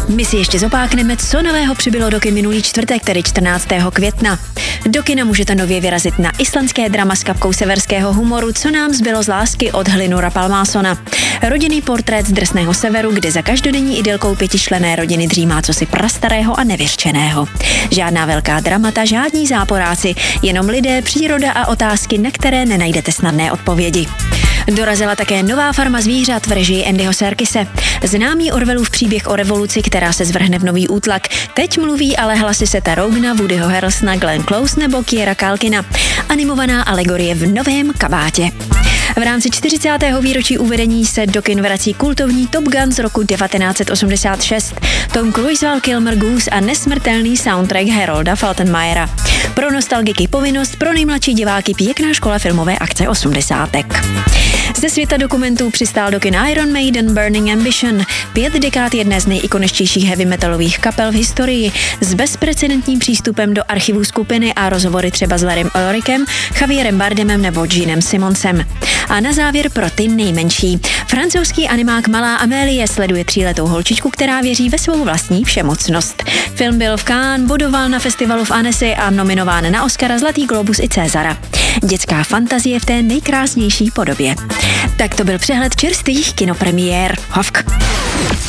My si ještě zopákneme, co nového přibylo do kin minulý čtvrtek, tedy 14. května. Do kina můžete nově vyrazit na islandské drama s kapkou severského humoru Co nám zbylo z lásky od Hlynura Palmásona. Rodinný portrét z drsného severu, kde za každodenní idylkou pětičlenné rodiny dřímá cosi prastarého a nevěřčeného. Žádná velká dramata, žádní záporáci, jenom lidé, příroda a otázky, na které nenajdete snadné odpovědi. Dorazila také nová farma zvířat v režii Andyho Serkise. Známý Orwellův příběh o revoluci, která se zvrhne v nový útlak. Teď mluví ale hlasy Setha Rogena, Woodyho Harrelsona, Glenn Close nebo Kiera Culkina. Animovaná alegorie v novém kabátě. V rámci 40. výročí uvedení se do kin vrací kultovní Top Gun z roku 1986. Tom Cruise, Val Kilmer, Goose a nesmrtelný soundtrack Harolda Faltermeyera. Pro nostalgiky povinnost, pro nejmladší diváky pěkná škola filmové akce 80. Ze světa dokumentů přistál do kin Iron Maiden Burning Ambition, 5 dekád jedné z nejikoničtějších heavy metalových kapel v historii, s bezprecedentním přístupem do archivů skupiny a rozhovory třeba s Larrym Ulrichem, Javierem Bardemem nebo Genem Simonsem. A na závěr pro ty nejmenší. Francouzský animák Malá Amélie sleduje 3letou holčičku, která věří ve svou vlastní všemocnost. Film byl v Cannes, bodoval na festivalu v Annecy a nominován na Oscara, Zlatý globus i Césara. Dětská fantazie v té nejkrásnější podobě. Tak to byl přehled čerstvých kinopremiér. Hovk.